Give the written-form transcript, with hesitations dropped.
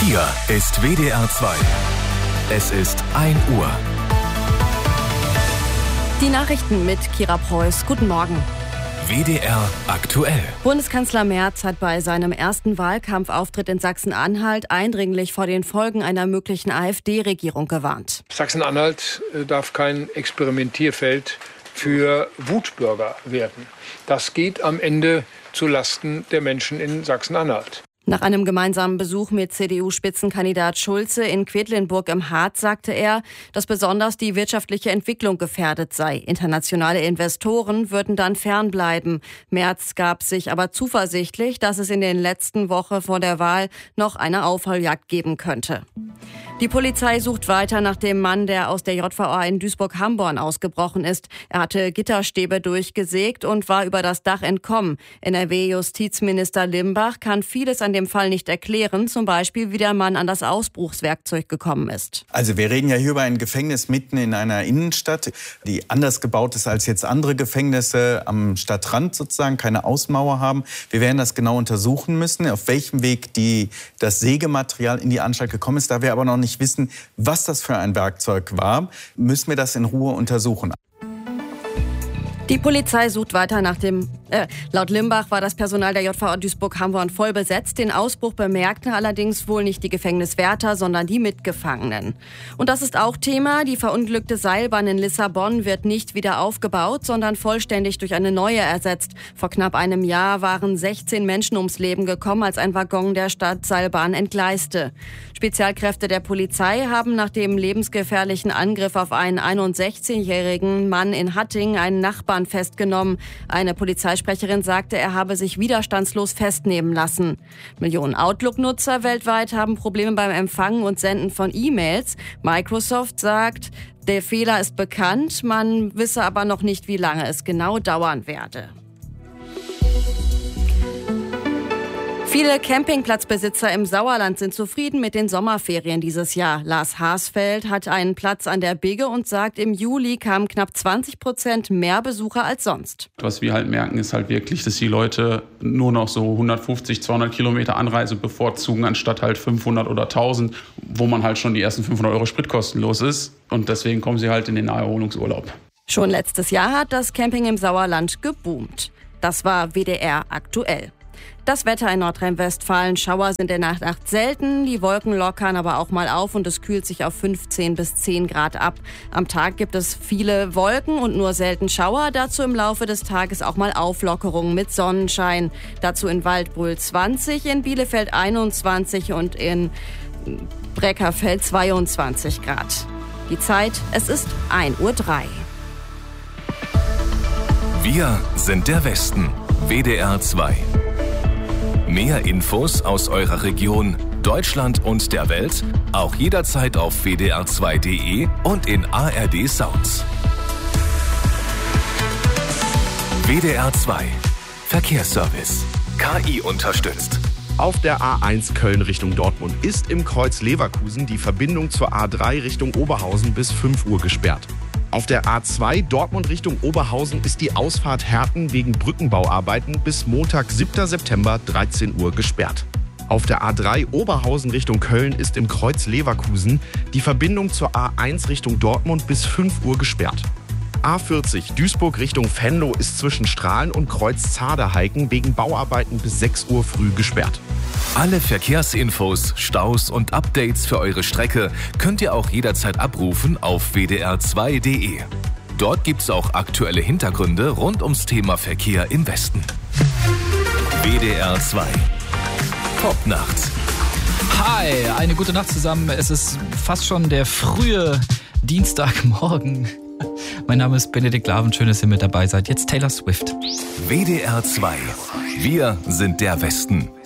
Hier ist WDR 2. Es ist 1 Uhr. Die Nachrichten mit Kira Preuß. Guten Morgen. WDR aktuell. Bundeskanzler Merz hat bei seinem ersten Wahlkampfauftritt in Sachsen-Anhalt eindringlich vor den Folgen einer möglichen AfD-Regierung gewarnt. Sachsen-Anhalt darf kein Experimentierfeld für Wutbürger werden. Das geht am Ende zulasten der Menschen in Sachsen-Anhalt. Nach einem gemeinsamen Besuch mit CDU-Spitzenkandidat Schulze in Quedlinburg im Harz sagte er, dass besonders die wirtschaftliche Entwicklung gefährdet sei. Internationale Investoren würden dann fernbleiben. Merz gab sich aber zuversichtlich, dass es in den letzten Wochen vor der Wahl noch eine Aufholjagd geben könnte. Die Polizei sucht weiter nach dem Mann, der aus der JVA in Duisburg-Hamborn ausgebrochen ist. Er hatte Gitterstäbe durchgesägt und war über das Dach entkommen. NRW-Justizminister Limbach kann vieles an dem Fall nicht erklären, zum Beispiel wie der Mann an das Ausbruchswerkzeug gekommen ist. Also wir reden ja hier über ein Gefängnis mitten in einer Innenstadt, die anders gebaut ist als jetzt andere Gefängnisse am Stadtrand sozusagen, keine Außenmauer haben. Wir werden das genau untersuchen müssen, auf welchem Weg das Sägematerial in die Anstalt gekommen ist. Da wir aber noch nicht wissen, was das für ein Werkzeug war, müssen wir das in Ruhe untersuchen. Die Polizei sucht weiter nach dem... Laut Limbach war das Personal der JVA Duisburg-Hamborn voll besetzt. Den Ausbruch bemerkten allerdings wohl nicht die Gefängniswärter, sondern die Mitgefangenen. Und das ist auch Thema. Die verunglückte Seilbahn in Lissabon wird nicht wieder aufgebaut, sondern vollständig durch eine neue ersetzt. Vor knapp einem Jahr waren 16 Menschen ums Leben gekommen, als ein Waggon der Stadtseilbahn entgleiste. Spezialkräfte der Polizei haben nach dem lebensgefährlichen Angriff auf einen 61-jährigen Mann in Hattingen einen Nachbarn festgenommen. Eine Polizeisprecherin sagte, er habe sich widerstandslos festnehmen lassen. Millionen Outlook-Nutzer weltweit haben Probleme beim Empfangen und Senden von E-Mails. Microsoft sagt, der Fehler ist bekannt, man wisse aber noch nicht, wie lange es genau dauern werde. Viele Campingplatzbesitzer im Sauerland sind zufrieden mit den Sommerferien dieses Jahr. Lars Haasfeld hat einen Platz an der Bigge und sagt, im Juli kamen knapp 20% mehr Besucher als sonst. Was wir halt merken, ist halt wirklich, dass die Leute nur noch so 150, 200 Kilometer Anreise bevorzugen, anstatt halt 500 oder 1000, wo man halt schon die ersten 500 Euro Sprit kostenlos ist. Und deswegen kommen sie halt in den Naherholungsurlaub. Schon letztes Jahr hat das Camping im Sauerland geboomt. Das war WDR aktuell. Das Wetter in Nordrhein-Westfalen. Schauer sind in der Nacht selten. Die Wolken lockern aber auch mal auf und es kühlt sich auf 15 bis 10 Grad ab. Am Tag gibt es viele Wolken und nur selten Schauer. Dazu im Laufe des Tages auch mal Auflockerungen mit Sonnenschein. Dazu in Waldbröl 20, in Bielefeld 21 und in Breckerfeld 22 Grad. Die Zeit, es ist 1:03 Uhr. Wir sind der Westen. WDR 2. Mehr Infos aus eurer Region, Deutschland und der Welt auch jederzeit auf wdr2.de und in ARD Sounds. WDR 2 Verkehrsservice. KI unterstützt. Auf der A1 Köln Richtung Dortmund ist im Kreuz Leverkusen die Verbindung zur A3 Richtung Oberhausen bis 5 Uhr gesperrt. Auf der A2 Dortmund Richtung Oberhausen ist die Ausfahrt Herten wegen Brückenbauarbeiten bis Montag, 7. September, 13 Uhr gesperrt. Auf der A3 Oberhausen Richtung Köln ist im Kreuz Leverkusen die Verbindung zur A1 Richtung Dortmund bis 5 Uhr gesperrt. A40 Duisburg Richtung Venlo ist zwischen Strahlen und Kreuz Zaderheiken wegen Bauarbeiten bis 6 Uhr früh gesperrt. Alle Verkehrsinfos, Staus und Updates für eure Strecke könnt ihr auch jederzeit abrufen auf wdr2.de. Dort gibt's auch aktuelle Hintergründe rund ums Thema Verkehr im Westen. WDR 2 Popnacht. Hi, eine gute Nacht zusammen. Es ist fast schon der frühe Dienstagmorgen. Mein Name ist Benedikt Laven, schön, dass ihr mit dabei seid. Jetzt Taylor Swift. WDR 2. Wir sind der Westen.